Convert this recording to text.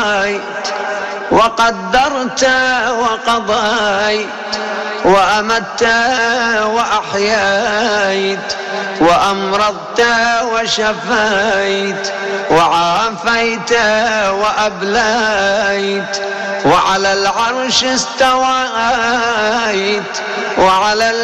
وقدرت وقضيت وأمت وأحييت وأمرضت وشفيت وعافيت وأبليت وعلى العرش استويت وعلى